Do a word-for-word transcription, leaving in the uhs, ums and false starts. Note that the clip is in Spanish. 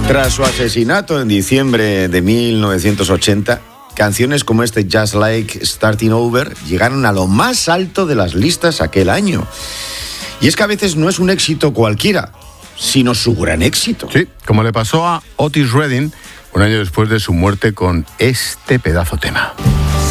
Tras su asesinato en diciembre de mil novecientos ochenta, canciones como este Just Like Starting Over llegaron a lo más alto de las listas aquel año. Y es que a veces no es un éxito cualquiera, sino su gran éxito. Sí, como le pasó a Otis Redding un año después de su muerte con este pedazo tema.